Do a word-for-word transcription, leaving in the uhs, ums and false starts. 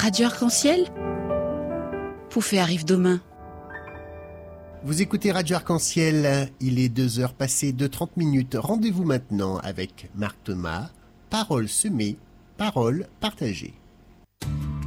Radio Arc-en-Ciel? Poufé arrive demain. Vous écoutez Radio Arc-en-Ciel, il est deux heures passées de trente minutes. Rendez-vous maintenant avec Marc Thomas. Paroles semées, paroles partagées.